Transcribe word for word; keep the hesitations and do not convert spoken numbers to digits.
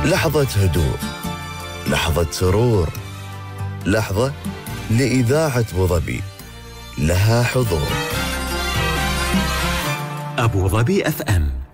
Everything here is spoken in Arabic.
لحظة هدوء، لحظة سرور، لحظة لإذاعة أبوظبي لها حضور. أبوظبي أف أم.